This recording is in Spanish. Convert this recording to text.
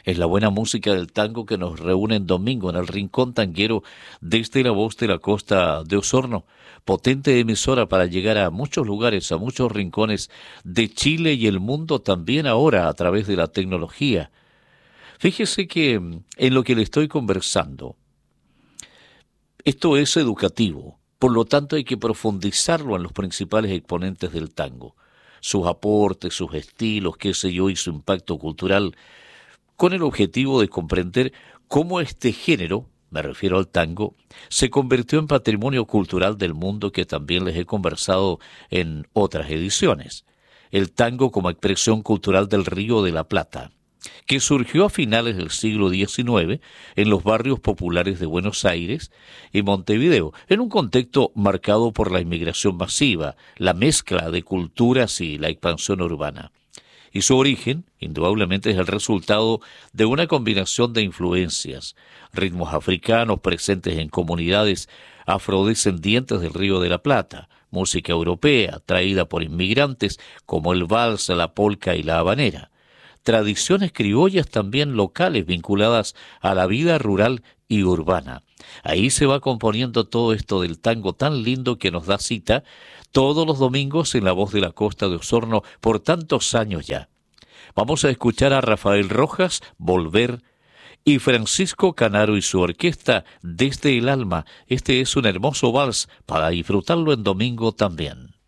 Es la buena música del tango que nos reúne en domingo en el Rincón Tanguero desde la voz de la costa de Osorno, potente emisora para llegar a muchos lugares, a muchos rincones de Chile y el mundo también ahora a través de la tecnología. Fíjese que en lo que le estoy conversando, esto es educativo, por lo tanto hay que profundizarlo en los principales exponentes del tango, sus aportes, sus estilos, qué sé yo, y su impacto cultural, con el objetivo de comprender cómo este género, me refiero al tango, se convirtió en patrimonio cultural del mundo, que también les he conversado en otras ediciones. El tango como expresión cultural del Río de la Plata, que surgió a finales del siglo XIX en los barrios populares de Buenos Aires y Montevideo, en un contexto marcado por la inmigración masiva, la mezcla de culturas y la expansión urbana. Y su origen, indudablemente, es el resultado de una combinación de influencias, ritmos africanos presentes en comunidades afrodescendientes del Río de la Plata, música europea traída por inmigrantes como el vals, la polca y la habanera, tradiciones criollas también locales vinculadas a la vida rural y urbana. Ahí se va componiendo todo esto del tango tan lindo que nos da cita todos los domingos en La Voz de la Costa de Osorno por tantos años ya. Vamos a escuchar a Rafael Rojas, Volver, y Francisco Canaro y su orquesta Desde el Alma. Este es un hermoso vals para disfrutarlo en domingo también.